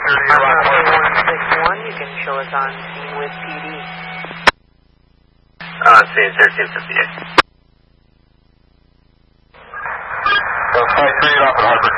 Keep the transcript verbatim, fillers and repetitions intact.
thirty, you're on one six one, you can show us on scene with P D. On scene thirteen fifty-eight. So, flight three, off at Harbor